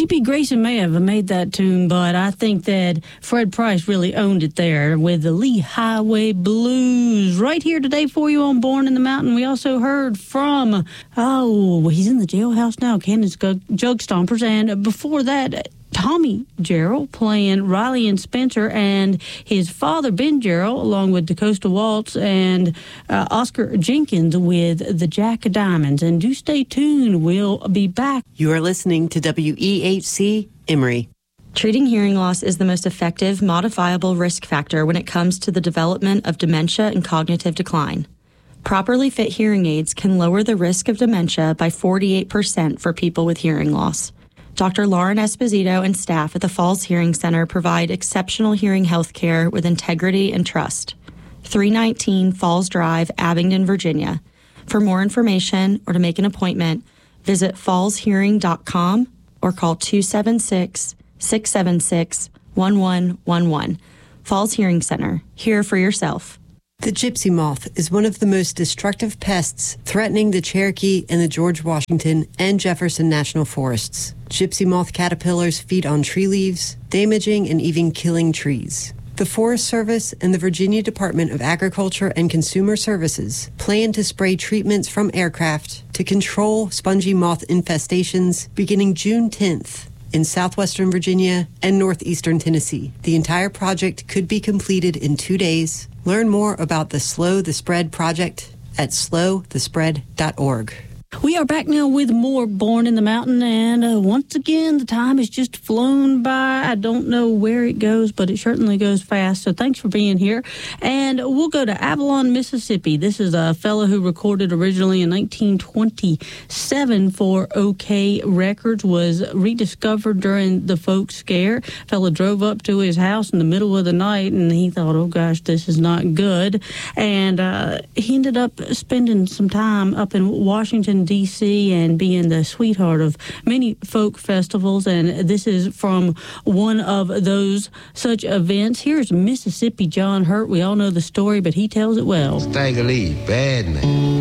G.P. Grayson may have made that tune, but I think that Fred Price really owned it there with the Lee Highway Blues. Right here today for you on Born in the Mountain. We also heard from, he's in the jailhouse now, Candace Jug Stompers. And before that, Tommy Jarrell playing Riley and Spencer, and his father, Ben Jarrell, along with DaCosta Waltz and Oscar Jenkins with the Jack of Diamonds. And do stay tuned. We'll be back. You are listening to WEHC Emory. Treating hearing loss is the most effective, modifiable risk factor when it comes to the development of dementia and cognitive decline. Properly fit hearing aids can lower the risk of dementia by 48% for people with hearing loss. Dr. Lauren Esposito and staff at the Falls Hearing Center provide exceptional hearing health care with integrity and trust. 319 Falls Drive, Abingdon, Virginia. For more information or to make an appointment, visit fallshearing.com or call 276-676-1111. Falls Hearing Center. Hear for yourself. The gypsy moth is one of the most destructive pests threatening the Cherokee and the George Washington and Jefferson National Forests. Gypsy moth caterpillars feed on tree leaves, damaging and even killing trees. The Forest Service and the Virginia Department of Agriculture and Consumer Services plan to spray treatments from aircraft to control spongy moth infestations beginning June 10th. In southwestern Virginia and northeastern Tennessee. The entire project could be completed in 2 days. Learn more about the Slow the Spread project at slowthespread.org. We are back now with more Born in the Mountain, and once again, the time has just flown by. I don't know where it goes, but it certainly goes fast, so thanks for being here. And we'll go to Avalon, Mississippi. This is a fellow who recorded originally in 1927 for OK Records, was rediscovered during the folk scare. Fellow drove up to his house in the middle of the night, and he thought, oh gosh, this is not good. And he ended up spending some time up in Washington, D.C. and being the sweetheart of many folk festivals, and this is from one of those such events. Here's Mississippi John Hurt. We all know the story, but he tells it well. Stagger Lee, bad man.